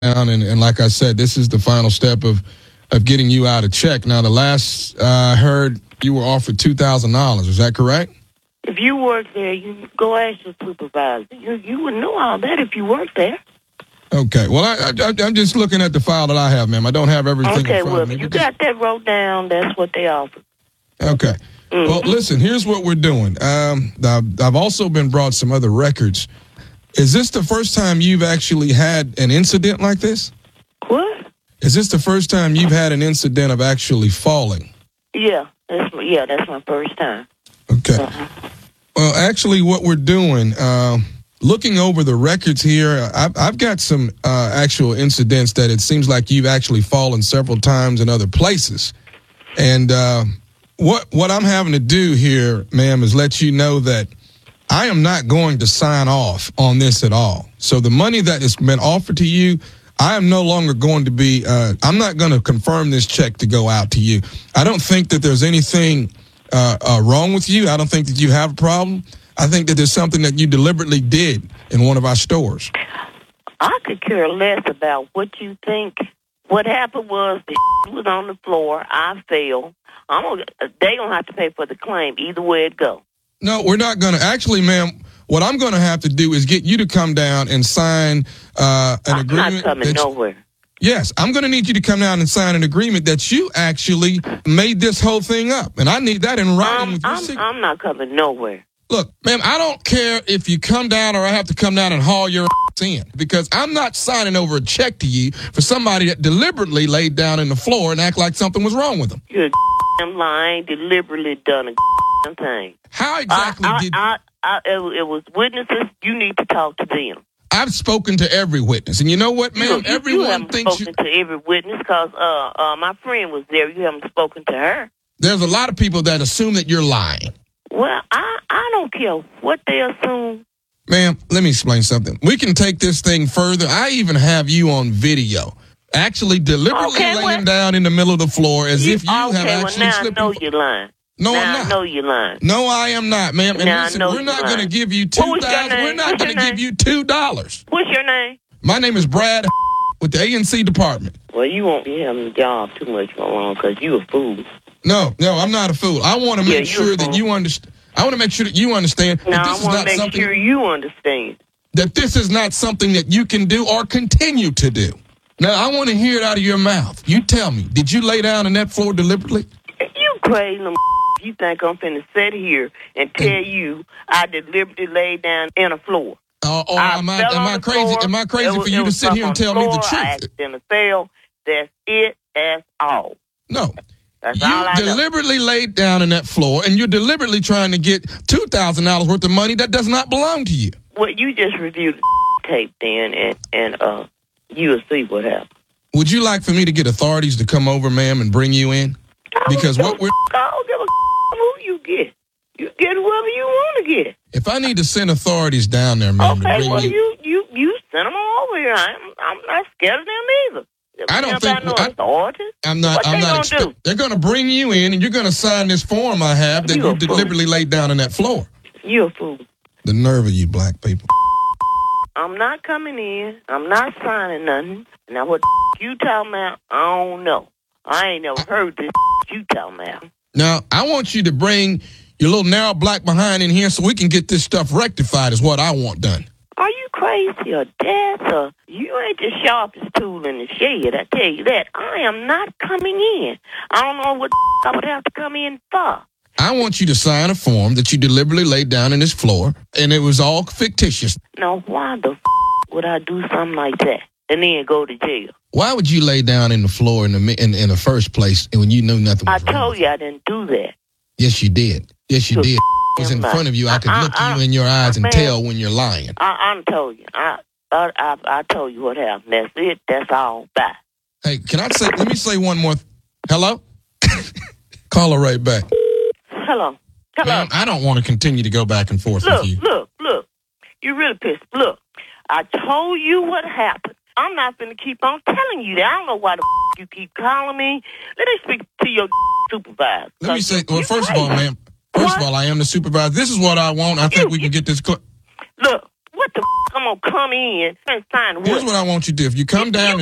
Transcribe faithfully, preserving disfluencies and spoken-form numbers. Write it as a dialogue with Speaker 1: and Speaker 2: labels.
Speaker 1: down, and, and like I said, this is the final step of, of getting you out of check. Now, the last uh, I heard, you were offered two thousand dollars. Is that correct?
Speaker 2: If you work there, you go ask your supervisor. You you would know all that if you worked there.
Speaker 1: Okay. Well, I, I, I'm just looking at the file that I have, ma'am. I don't have everything
Speaker 2: okay,
Speaker 1: in front
Speaker 2: well,
Speaker 1: of me.
Speaker 2: if you got that wrote down, that's what they offered.
Speaker 1: Okay. Mm-hmm. Well, listen, here's what we're doing. Um, I've, I've also been brought some other records. Is this the first time you've actually had an incident like this?
Speaker 2: What?
Speaker 1: Is this the first time you've had an incident of actually falling?
Speaker 2: Yeah, that's yeah, that's my first time.
Speaker 1: Okay.
Speaker 2: Uh-huh.
Speaker 1: Well, actually, what we're doing, uh, looking over the records here, I've, I've got some uh, actual incidents that it seems like you've actually fallen several times in other places. And uh, what what I'm having to do here, ma'am, is let you know that I am not going to sign off on this at all. So the money that has been offered to you, I am no longer going to be, uh, I'm not going to confirm this check to go out to you. I don't think that there's anything uh, uh, wrong with you. I don't think that you have a problem. I think that there's something that you deliberately did in one of our stores.
Speaker 2: I could care less about what you think. What happened was the was on the floor. I fell. I'm gonna, they don't have to pay for the claim either way it go.
Speaker 1: No, we're not going to. Actually, ma'am, what I'm going to have to do is get you to come down and sign uh, an
Speaker 2: I'm
Speaker 1: agreement.
Speaker 2: I'm not coming nowhere.
Speaker 1: Yes, I'm going to need you to come down and sign an agreement that you actually made this whole thing up. And I need that in writing
Speaker 2: Um,
Speaker 1: with your
Speaker 2: I'm,
Speaker 1: signature.
Speaker 2: I'm not coming nowhere.
Speaker 1: Look, ma'am, I don't care if you come down or I have to come down and haul your ass in, because I'm not signing over a check to you for somebody that deliberately laid down in the floor and act like something was wrong with them.
Speaker 2: You're a lying, deliberately done a thing.
Speaker 1: How exactly
Speaker 2: I, I,
Speaker 1: did...
Speaker 2: I, I, it, it was witnesses. You need to talk to them.
Speaker 1: I've spoken to every witness, and you know what, ma'am?
Speaker 2: You, you,
Speaker 1: Everyone
Speaker 2: you haven't
Speaker 1: thinks
Speaker 2: spoken
Speaker 1: you...
Speaker 2: to every witness because uh, uh, my friend was there. You haven't spoken to her.
Speaker 1: There's a lot of people that assume that you're lying.
Speaker 2: Well, I, I don't care what they assume.
Speaker 1: Ma'am, let me explain something. We can take this thing further. I even have you on video, actually deliberately
Speaker 2: okay,
Speaker 1: laying
Speaker 2: well,
Speaker 1: down in the middle of the floor as
Speaker 2: you,
Speaker 1: if you
Speaker 2: okay,
Speaker 1: have
Speaker 2: well,
Speaker 1: actually
Speaker 2: now
Speaker 1: slipped.
Speaker 2: I know you're lying.
Speaker 1: No,
Speaker 2: now
Speaker 1: I'm not.
Speaker 2: I know you're lying.
Speaker 1: No, I am not, ma'am. And
Speaker 2: now
Speaker 1: listen,
Speaker 2: I know
Speaker 1: we're not
Speaker 2: you're
Speaker 1: going to
Speaker 2: lying.
Speaker 1: give you two
Speaker 2: What was your
Speaker 1: thousand.
Speaker 2: name?
Speaker 1: We're not
Speaker 2: What's
Speaker 1: going
Speaker 2: your
Speaker 1: to give
Speaker 2: name?
Speaker 1: you two dollars.
Speaker 2: What's your name?
Speaker 1: My name is Brad with the A N C department.
Speaker 2: Well, you won't be having a job too much for long because you a fool.
Speaker 1: No, no, I'm not a fool. I want to
Speaker 2: Yeah,
Speaker 1: make
Speaker 2: you're
Speaker 1: sure
Speaker 2: a
Speaker 1: that
Speaker 2: fool.
Speaker 1: you understand. I want to make sure that you understand that
Speaker 2: Now,
Speaker 1: this
Speaker 2: I
Speaker 1: is
Speaker 2: want
Speaker 1: not
Speaker 2: to make
Speaker 1: something
Speaker 2: sure you understand.
Speaker 1: that this is not something that you can do or continue to do. Now, I want to hear it out of your mouth. You tell me, did you lay down on that floor deliberately?
Speaker 2: You crazy little you think I'm finna sit here and tell
Speaker 1: And,
Speaker 2: you I deliberately laid down in a floor.
Speaker 1: Uh, or
Speaker 2: I
Speaker 1: am I
Speaker 2: fell
Speaker 1: am
Speaker 2: on
Speaker 1: I
Speaker 2: the
Speaker 1: crazy?
Speaker 2: floor.
Speaker 1: Am I crazy
Speaker 2: It was-
Speaker 1: for you
Speaker 2: it
Speaker 1: to
Speaker 2: was
Speaker 1: sit
Speaker 2: up
Speaker 1: here
Speaker 2: on
Speaker 1: and
Speaker 2: the
Speaker 1: tell me the
Speaker 2: floor. I
Speaker 1: truth?
Speaker 2: accidentally fell. That's it. That's all.
Speaker 1: No.
Speaker 2: That's
Speaker 1: You
Speaker 2: all I know.
Speaker 1: deliberately laid down on that floor, and you're deliberately trying to get two thousand dollars worth of money that does not belong to you.
Speaker 2: Well, you just reviewed the tape then, and, and uh, you'll see what happens.
Speaker 1: Would you like for me to get authorities to come over, ma'am, and bring you in? Because what we're...
Speaker 2: I don't give a who you get. You get whoever you want to get.
Speaker 1: If I need to send authorities down there, ma'am, to
Speaker 2: Okay,
Speaker 1: bring
Speaker 2: well,
Speaker 1: you...
Speaker 2: you, you, you send them over here. I'm, I'm not scared of them either.
Speaker 1: I don't
Speaker 2: You
Speaker 1: think...
Speaker 2: no
Speaker 1: I,
Speaker 2: authorities.
Speaker 1: I'm not...
Speaker 2: What
Speaker 1: I'm
Speaker 2: they
Speaker 1: not.
Speaker 2: gonna
Speaker 1: Expe-
Speaker 2: do?
Speaker 1: They're going to bring you in, and you're going to sign this form I have that
Speaker 2: You
Speaker 1: you
Speaker 2: a fool.
Speaker 1: deliberately laid down on that floor.
Speaker 2: You a fool.
Speaker 1: The nerve of you black people.
Speaker 2: I'm not coming in. I'm not signing nothing. Now, what the you talking about, I don't know. I ain't never heard this you talking about.
Speaker 1: Now, I want you to bring your little narrow black behind in here so we can get this stuff rectified is what I want done.
Speaker 2: Are you crazy or deaf? Or you ain't the sharpest tool in the shed, I tell you that. I am not coming in. I don't know what the I would have to come in for.
Speaker 1: I want you to sign a form that you deliberately laid down on this floor, and it was all fictitious.
Speaker 2: Now, why the would I do something like that and then go to jail?
Speaker 1: Why would you lay down in the floor in the in, in the first place when you knew nothing
Speaker 2: I
Speaker 1: was wrong?
Speaker 2: told you I didn't do that.
Speaker 1: Yes, you did. Yes, you
Speaker 2: So
Speaker 1: did. It was in front of you. I could
Speaker 2: I-
Speaker 1: look
Speaker 2: I-
Speaker 1: you in your eyes and
Speaker 2: man,
Speaker 1: tell when you're lying.
Speaker 2: I, I told you. I, I, I, I told you what happened. That's it. That's all. Bye.
Speaker 1: Hey, can I say, let me say one more. Th- Hello? Call her right back.
Speaker 2: Hello. Hello.
Speaker 1: Ma'am, I don't want to continue to go back and forth
Speaker 2: Look,
Speaker 1: with you.
Speaker 2: look, look. You really pissed. Look, I told you what happened. I'm not going to keep on telling you that. I don't know why the f- you keep calling me. Let me speak to your supervisor.
Speaker 1: Let me say, well,
Speaker 2: You
Speaker 1: first of all,
Speaker 2: crazy.
Speaker 1: ma'am, first
Speaker 2: What?
Speaker 1: of all, I am the supervisor. This is what I want. I think
Speaker 2: You-
Speaker 1: we can get this. Cl-
Speaker 2: Look, what the f- I'm gonna come in and sign the
Speaker 1: Here's
Speaker 2: will.
Speaker 1: what I want you to do. If you come down